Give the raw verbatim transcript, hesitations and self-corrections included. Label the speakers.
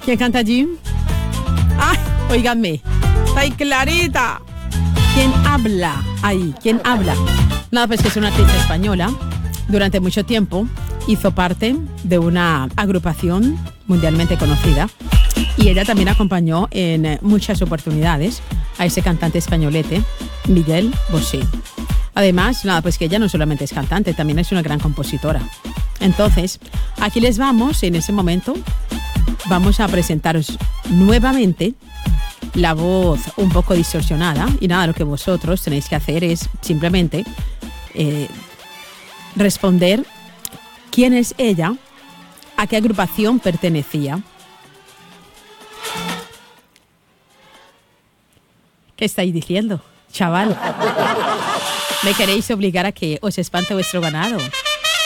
Speaker 1: ¿Quién canta allí? ¡Ay, óiganme! ¡Ay, Clarita! ¿Quién habla ahí? ¿Quién habla? Nada, pues que es una artista española. Durante mucho tiempo hizo parte de una agrupación mundialmente conocida y ella también acompañó en muchas oportunidades a ese cantante españolete, Miguel Bosé. Además, nada, pues que ella no solamente es cantante, también es una gran compositora. Entonces, aquí les vamos, en ese momento, vamos a presentaros nuevamente la voz un poco distorsionada y nada, lo que vosotros tenéis que hacer es simplemente eh, responder quién es ella, a qué agrupación pertenecía. ¿Qué estáis diciendo, chaval? ¿Me queréis obligar a que os espante vuestro ganado?